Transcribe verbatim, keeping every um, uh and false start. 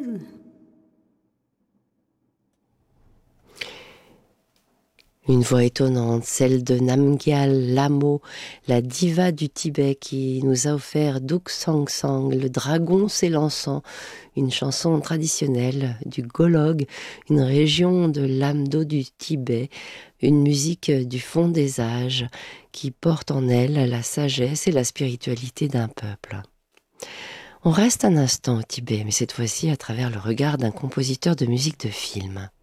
Une voix étonnante, celle de Namgyal Lhamo, la diva du Tibet qui nous a offert Duk Sang Sang, le dragon s'élançant, une chanson traditionnelle du Golog, une région de l'Amdo du Tibet, une musique du fond des âges qui porte en elle la sagesse et la spiritualité d'un peuple. On reste un instant au Tibet, mais cette fois-ci à travers le regard d'un compositeur de musique de film.